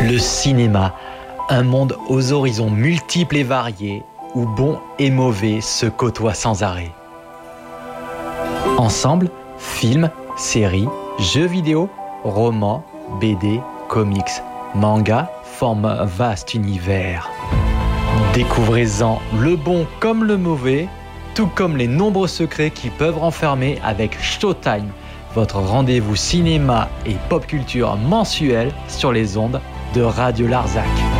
Le cinéma, un monde aux horizons multiples et variés, où bon et mauvais se côtoient sans arrêt. Ensemble, films, séries, jeux vidéo, romans, BD, comics, mangas forment un vaste univers. Découvrez-en le bon comme le mauvais, tout comme les nombreux secrets qui peuvent renfermer avec Showtime, votre rendez-vous cinéma et pop culture mensuel sur les ondes de Radio Larzac.